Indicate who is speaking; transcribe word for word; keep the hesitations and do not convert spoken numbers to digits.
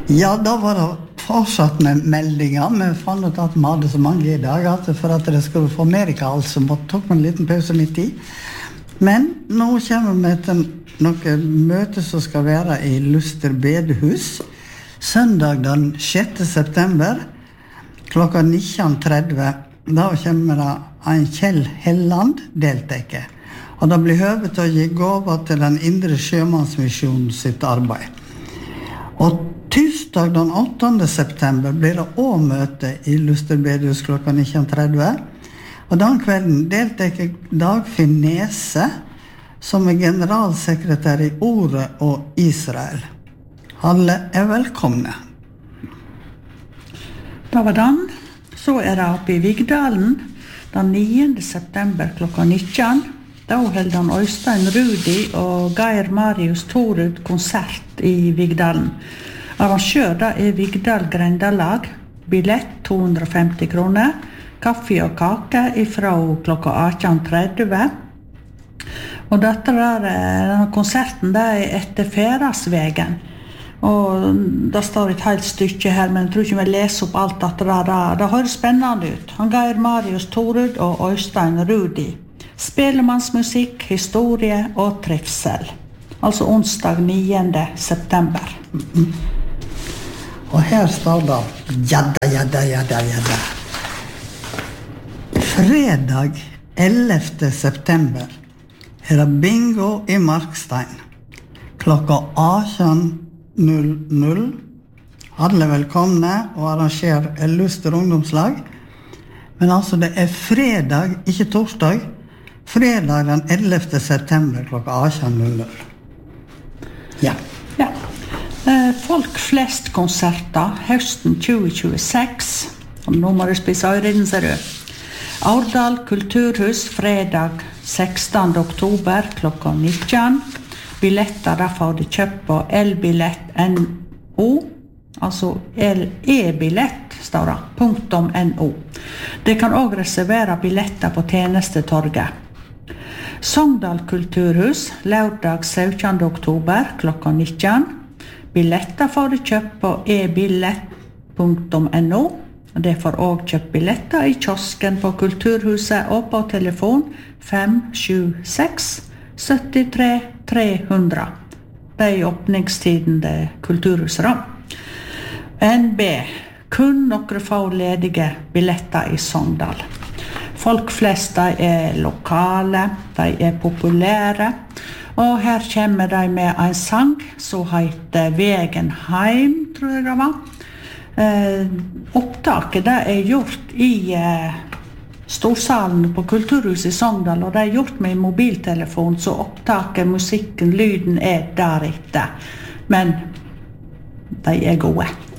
Speaker 1: Ja, da var det fortsatt med meldinger. Vi fant ut at vi hadde så mange i dag at for at det skulle få Amerika, så måtte tok vi en liten pause midt i. Men nå kommer vi til noe møte som skal være i Luster bedehus. Søndag den sjette september klokka nitten tretti. Da kommer det en Kjell Helland deltaker. Og det blir høve til å gi gåva til den indre sjømannsmisjonen sitt arbeid. Og tirsdag den åttende september blir det også møte i Luster bedehus klokka nitten tretti. Og den kvelden deltaker Dagfinn Nese, som er generalsekretær i Ordet og Israel. Alle er velkomne.
Speaker 2: Da var den. Så er det oppe i Vigdalen den niende september klokka nitten. Da holder han Øystein Rudi og Geir Marius Torud konsert i Vigdalen. Arrangør da er Vigdal Grendalag. Billett to hundre og femti kroner. Kaffe og kake ifra klokka atten tretti. Og dette der, denne konserten der er etter Ferasvegen. Og det står et helt stykke her, men jeg tror ikke vi leser opp alt dette der. Det høres spennende ut. Han Geir Marius Torud og Øystein Rudi. Spelemannsmusikk, historie og trivsel. Altså onsdag niende september.
Speaker 1: Mm-hmm. Og her står det jadda, jadda, jadda, jadda. Fredag ellevte september er det bingo i Markstein. Klokka atten null null. Alle velkomne og arrangerer Luster ungdomslag. Men altså det er fredag, ikke torsdag. Fredag den ellevte september klokka atten null null. Ja.
Speaker 2: Ja. Folk flest konserter høsten tjue tjueseks. Og nå må du spise øyrene, ser du. Aurdal Kulturhus fredag sekstende oktober klokka nitten. Billetter der får du kjøpt på elbillett punktum no. Altså e-billett står det, punktum no. Det kan også reservere billetter på tjenestetorget. Sogndal Kulturhus lørdag syttende oktober klokka nitten. Billetter får du kjøpt på e-billett punktum no. Det får også kjøpt billetter i kiosken på Kulturhuset og på telefon fem sju seks sytti tre tre hundre. Det er i åpningstiden det Kulturhuset da. N B. Kun noen få ledige billetter i Sogndal. Folk flest de er lokale, de er populære, og her kommer de med en sang som heter Vegen heim, tror jeg det var. Eh, opptaket det er gjort i eh, Storsalen på Kulturhuset i Sogndal, og det er gjort med mobiltelefon, så opptaket, musikken, lyden er deretter. Men de er gode.